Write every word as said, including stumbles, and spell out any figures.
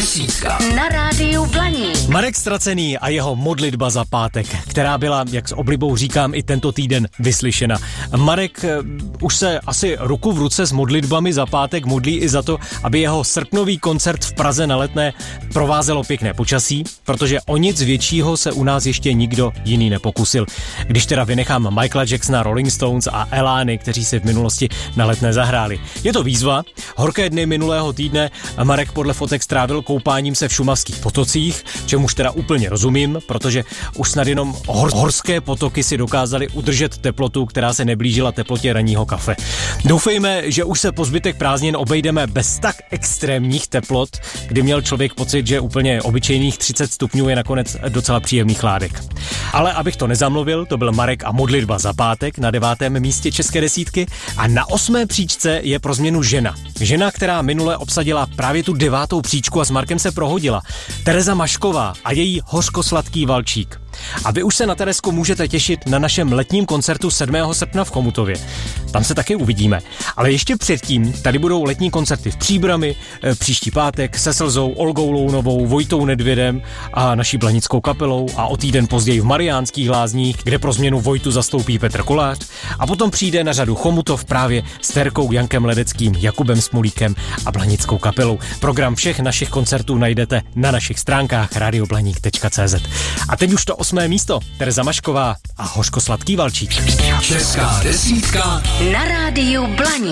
desítka na rádiu Blaník. Marek Ztracený a jeho modlitba za pátek, která byla, jak s oblibou říkám, i tento týden vyslyšena. Marek už se asi ruku v ruce s modlitbami za pátek modlí i za to, aby jeho srpnový koncert v Praze na Letné provázelo pěkné počasí, protože o nic většího se u nás ještě nikdo jiný nepokusil. Když teda vynechám Michaela Jacksona, Rolling Stones a Elány, kteří si v minulosti na Letné zahráli. Je to výzva. Horké dny minulého týdne Marek podle fotek strávil koupáním se v šumavských potocích, čemuž teda úplně rozumím, protože už snad jenom hor- horské potoky si dokázaly udržet teplotu, která se neblížila teplotě ranního kafe. Doufejme, že už se po zbytek prázdnin obejdeme bez tak extrémních teplot, kdy měl člověk pocit, že úplně obyčejných třicet stupňů je nakonec docela příjemný chládek. Ale abych to nezamluvil, to byl Marek a modlitba za pátek na devátém místě české desítky a na osmé příčce je pro změnu žena. Žena, která minule obsadila právě tu devátou příčku a s Markem se prohodila. Tereza Mašková a její Hořkosladký valčík. A vy už se na Terezku můžete těšit na našem letním koncertu sedmého srpna v Chomutově. Tam se taky uvidíme. Ale ještě předtím tady budou letní koncerty v Příbrami, příští pátek se Slzou, Olgou Lounovou, Vojtou Nedvědem a naší blanickou kapelou a o týden později v Mariánských Lázních, kde pro změnu Vojtu zastoupí Petr Kolář. A potom přijde na řadu Chomutov právě s Terkou, Jankem Ledeckým, Jakubem Smolíkem a blanickou kapelou. Program všech našich koncertů najdete na našich stránkách radioblaník tečka cé zet. A teď už to osmé místo. Tereza Mašková a Hořkosladký valčík. Česká desítka na rádiu Blaník.